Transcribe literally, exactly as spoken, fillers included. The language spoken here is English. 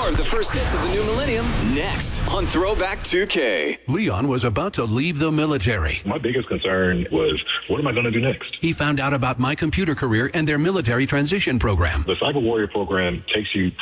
More of the first hits of the new millennium next on Throwback two K. Leon was about to leave the military. My biggest concern was, what am I going to do next? He found out about My Computer Career and their military transition program. The Cyber Warrior program takes you